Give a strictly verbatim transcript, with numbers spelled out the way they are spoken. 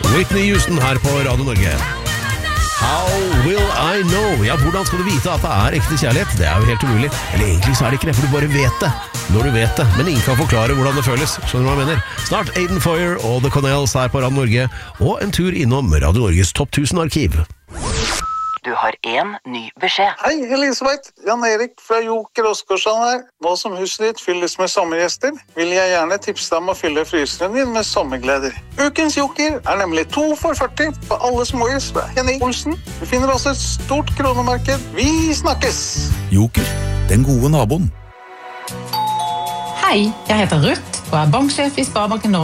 Whitney Houston her på Radio Norge. How will I know? Ja, hvordan skal du vite at det er ekte kjærlighet? Det er jo helt umulig. Eller egentlig så er det ikke det, for du bare vet det når du vet det. Men ingen kan forklare hvordan det føles. Skjønner du hva jeg mener? Snart Aiden Foyer og The Connells her på Radio Norge, og en tur innom Radio Norges topp tusen-arkiv. Du har en ny beskjed. Hei, Elisabeth. Jan Erik fra Joker Oskarsson her. Nå som huset ditt fylles med sommergjester, vil jeg gjerne tipse deg om å fylle fryseren din med sommergleder. Ukens Joker er nemlig to for førti på alle småhus fra Henning Olsen. Du finner også et stort kronemarked. Vi snakkes! Joker, den gode naboen. Hei, jeg heter Ruth og er banksjef i Sparebanken Norge.